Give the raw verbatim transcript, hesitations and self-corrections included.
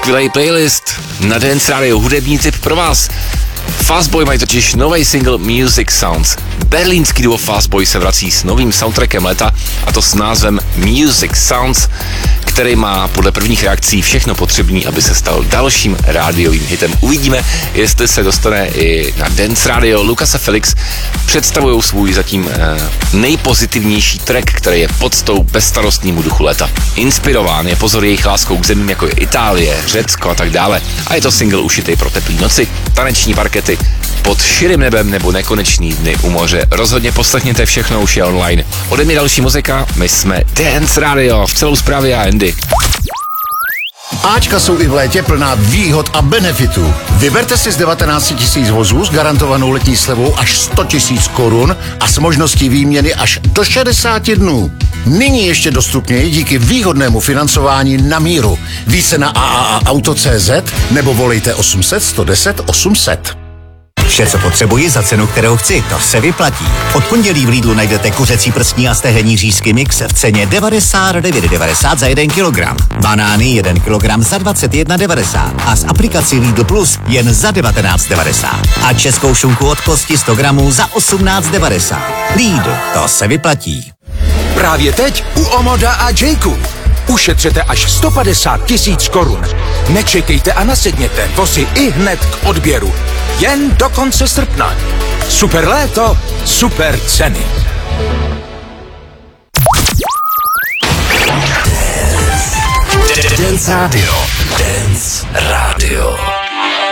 skvělý playlist na Dance Radio, hudební tip pro vás. Fastboy mají totiž nový single Music Sounds. Berlínský duo Fastboy se vrací s novým soundtrackem léta, a to s názvem Music Sounds, který má podle prvních reakcí všechno potřebný, aby se stal dalším rádiovým hitem. Uvidíme, jestli se dostane i na Dance Radio. Lukas a Felix představují svůj zatím eh, nejpozitivnější track, který je podstou bezstarostnímu duchu léta. Inspirován je, pozor, jejich láskou k zemím jako je Itálie, Řecko a tak dále. A je to single ušitý pro teplý noci, taneční parkety, pod širým nebem nebo nekonečný dny u moře. Rozhodně poslechněte, všechno už je online. Ode mě další muzika, my jsme Dance Radio, v celou zprávě a Andy. Ačka jsou i v létě plná výhod a benefitů. Vyberte si z devatenáct tisíc vozů s garantovanou letní slevou až sto tisíc korun a s možností výměny až do šedesáti dnů. Nyní ještě dostupněji díky výhodnému financování na míru. Více na a a a auto tečka cé zet nebo volejte osm set, sto deset, osm set. Vše, co potřebuji za cenu, kterou chci, to se vyplatí. Od pondělí v Lidlu najdete kuřecí prstní a stehenní řízky mix v ceně devadesát devět devadesát za jeden kilogram. Banány jeden kilogram za dvacet jedna devadesát a z aplikací Lidl Plus jen za devatenáct devadesát. A českou šunku od kosti sto gramů za osmnáct devadesát. Lidl, to se vyplatí. Právě teď u Omoda a Jayku. Ušetřete až sto padesát tisíc korun. Nečekejte a nasedněte, vozy i hned k odběru. Jen do konce srpna. Super léto, super ceny. Dance Radio. Dance Radio.